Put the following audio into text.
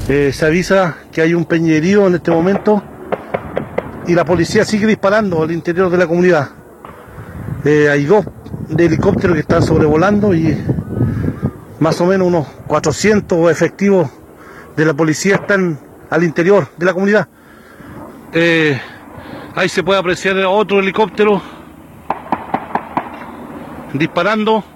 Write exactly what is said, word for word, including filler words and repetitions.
Eh, se avisa que hay un peñerío en este momento y la policía sigue disparando al interior de la comunidad. Eh, hay dos de helicópteros que están sobrevolando y más o menos unos cuatrocientos efectivos de la policía están al interior de la comunidad. Eh, ahí se puede apreciar otro helicóptero disparando.